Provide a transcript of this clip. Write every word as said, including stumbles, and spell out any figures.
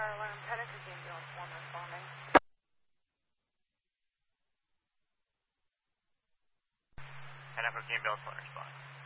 fire alarm, Tennessee ambulance one responding. ten for ambulance one respond.